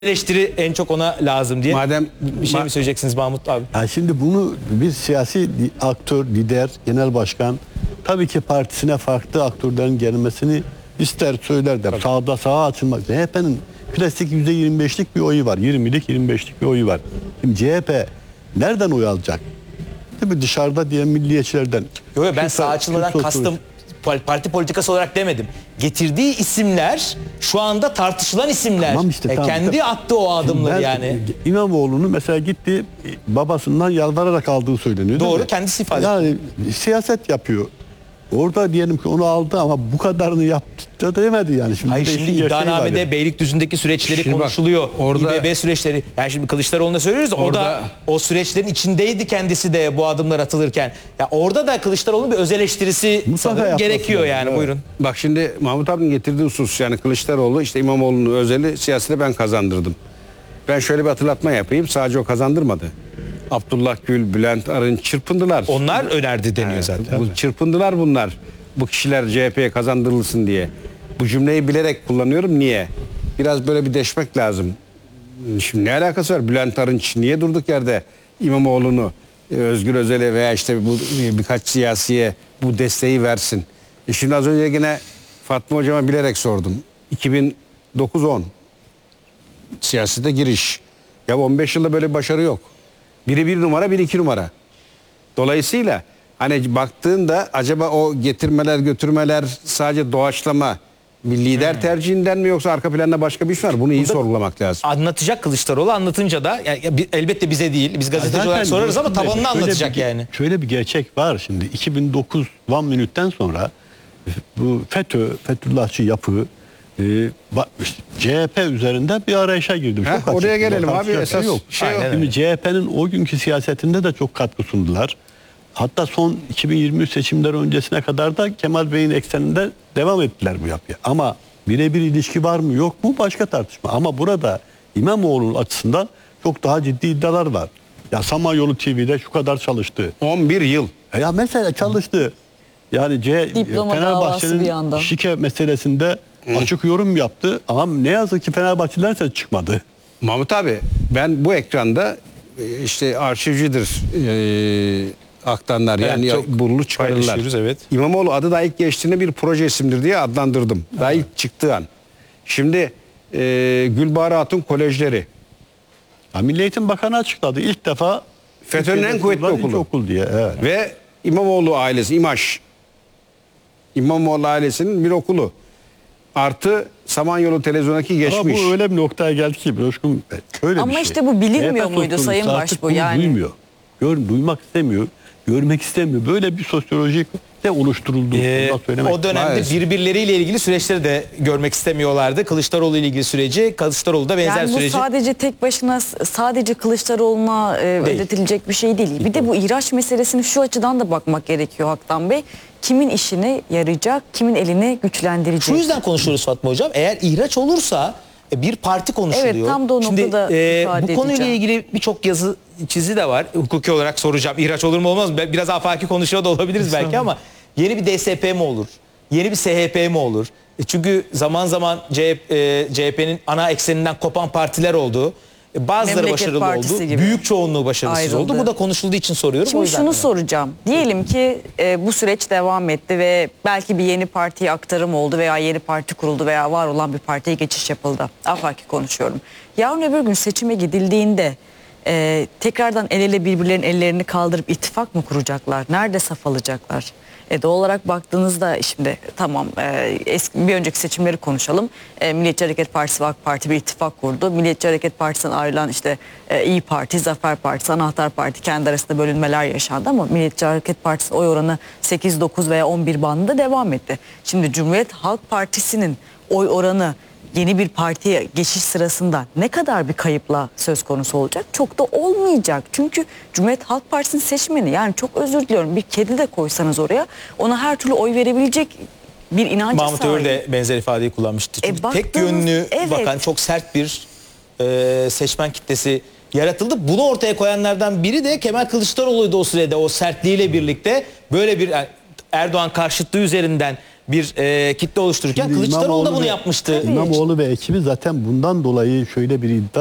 eleştiri en çok ona lazım diye. Madem bir şey mi söyleyeceksiniz Mahmut abi? Yani şimdi bunu bir siyasi aktör, lider, genel başkan tabii ki partisine farklı aktörlerin gelmesini ister, söyler de sağda sağa açılmak. CHP'nin klasik %25'lik bir oyu var. 20'lik 25'lik bir oyu var. Şimdi CHP nereden oy alacak? Tabii dışarıda diye milliyetçilerden. Yok ben sağ açılmadan kastım parti politikası olarak demedim. Getirdiği isimler şu anda tartışılan isimler. Tamam işte, tamam. Kendi attı o adımları yani. İmamoğlu'nu mesela gitti babasından yalvararak aldığı söyleniyor. Doğru, kendisi ifade yani siyaset yapıyor. Orada diyelim ki onu aldı ama bu kadarını yaptı da demedi yani. Hayır şimdi iddianamede Beylikdüzü'ndeki süreçleri Şimdi konuşuluyor. Bak, orada, İBB süreçleri. Yani şimdi Kılıçdaroğlu'na söylüyoruz da o da o süreçlerin içindeydi kendisi de bu adımlar atılırken. Ya orada da Kılıçdaroğlu'nun bir öz eleştirisi sanırım gerekiyor yani. Evet. Buyurun. Bak şimdi Mahmut abinin getirdiği husus yani Kılıçdaroğlu işte İmamoğlu'nun özeli siyasete ben kazandırdım. Ben şöyle bir hatırlatma yapayım. Sadece o kazandırmadı. Abdullah Gül, Bülent Arınç çırpındılar. Onlar önerdi deniyor zaten. Bu çırpındılar bunlar. Bu kişiler CHP'ye kazandırılsın diye. Bu cümleyi bilerek kullanıyorum. Niye? Biraz böyle bir deşmek lazım. Şimdi ne alakası var? Bülent Arınç niye durduk yerde İmamoğlu'nu, Özgür Özel'e veya işte bu birkaç siyasiye bu desteği versin? Şimdi az önce yine Fatma Hocam'a bilerek sordum. 2009-10 siyasete giriş. Ya 15 yılda böyle bir başarı yok. Biri bir numara, biri iki numara. Dolayısıyla hani baktığında acaba o getirmeler götürmeler sadece doğaçlama bir lider tercihinden mi yoksa arka planda başka bir iş var? Bunu iyi sorgulamak lazım. Anlatacak Kılıçdaroğlu, anlatınca da elbette bize değil. Biz gazeteci olarak sorarız ama tabanını anlatacak yani. Şöyle bir gerçek var şimdi. 2009 One Minute'ten sonra bu Fethullahçı yapı CHP üzerinde bir arayışa girdim. Çok oraya gelelim abi. Esas yok. Şimdi CHP'nin o günkü siyasetinde de çok katkı sundular. Hatta son 2023 seçimleri öncesine kadar da Kemal Bey'in ekseninde devam ettiler bu yapıya. Ama birebir ilişki var mı yok mu başka tartışma. Ama burada İmamoğlu'nun açısından çok daha ciddi iddialar var. Ya Samanyolu TV'de şu kadar çalıştı. 11 yıl. Ya mesela çalıştı. Yani Fenerbahçe'nin şike meselesinde açık yorum yaptı ama ne yazık ki Fenerbahçe'den ses çıkmadı. Mahmut abi ben bu ekranda işte arşivcidir aktanlar yani çok bulunu çıkarırlar. Evet. İmamoğlu adı da ilk geçtiğinde bir proje isimdir diye adlandırdım. Daha ilk çıktığı an. Şimdi Gülbahar Hatun kolejleri. Milli Eğitim Bakanı açıkladı. İlk defa FETÖ'nün en kuvvetli okulu diye. Evet. Ve İmamoğlu ailesi İmamoğlu ailesinin bir okulu. Artı Samanyolu televizyondaki geçmiş. Ama bu öyle bir noktaya geldi ki Coşkun öyle ama bir şey. işte bu bilinmiyor muydu Sayın Başbuğ yani? Duymuyor. Duymak istemiyor. Görmek istemiyor. Böyle bir sosyolojik de oluşturuldu. O dönemde birbirleriyle ilgili süreçleri de görmek istemiyorlardı. Kılıçdaroğlu ile ilgili süreci, Kılıçdaroğlu da benzer yani bu süreci. Sadece tek başına sadece Kılıçdaroğlu'na ödetilecek bir şey değil. Bir de bu ihraç meselesini şu açıdan da bakmak gerekiyor Haktan Bey. Kimin işine yarayacak, kimin elini güçlendirecek? Şu yüzden konuşuyoruz Fatma Hocam. Eğer ihraç olursa bir parti konuşuluyor. Evet, tam da o noktada bu konuyla ilgili birçok yazı çizi de var. Hukuki olarak soracağım. İhraç olur mu olmaz mı? Biraz afaki konuşuyor da olabiliriz belki ama yeni bir DSP mi olur? Yeni bir SHP mi olur? Çünkü zaman zaman CHP'nin ana ekseninden kopan partiler oldu. Bazıları Memleket başarılı Partisi oldu. gibi. Büyük çoğunluğu başarısız oldu. Bu da konuşulduğu için soruyorum. Şimdi şunu soracağım. Diyelim ki bu süreç devam etti ve belki bir yeni partiye aktarım oldu veya yeni parti kuruldu veya var olan bir partiye geçiş yapıldı. Afaki konuşuyorum. Yarın öbür gün seçime gidildiğinde tekrardan el ele birbirlerinin ellerini kaldırıp ittifak mı kuracaklar? Nerede saf alacaklar? Doğal olarak baktığınızda şimdi tamam bir önceki seçimleri konuşalım. Milliyetçi Hareket Partisi ve AK Parti bir ittifak kurdu. Milliyetçi Hareket Partisi'nden ayrılan işte İYİ Parti, Zafer Partisi, Anahtar Parti kendi arasında bölünmeler yaşandı ama Milliyetçi Hareket Partisi oy oranı 8, 9 veya 11 bandında devam etti. Şimdi Cumhuriyet Halk Partisi'nin oy oranı yeni bir partiye geçiş sırasında ne kadar bir kayıpla söz konusu olacak? Çok da olmayacak. Çünkü Cumhuriyet Halk Partisi'nin seçmeni yani çok özür diliyorum bir kedi de koysanız oraya ona her türlü oy verebilecek bir inancı Mahmut sahip. Övür de benzer ifadeyi kullanmıştı. Çünkü tek yönlü bakan çok sert bir seçmen kitlesi yaratıldı. Bunu ortaya koyanlardan biri de Kemal Kılıçdaroğlu'ydu o sürede o sertliğiyle birlikte böyle bir Erdoğan karşıtlığı üzerinden bir kitle oluştururken Şimdi Kılıçdaroğlu da İmamoğlu bunu ve- yapmıştı. İmamoğlu ve ekibi zaten bundan dolayı şöyle bir iddia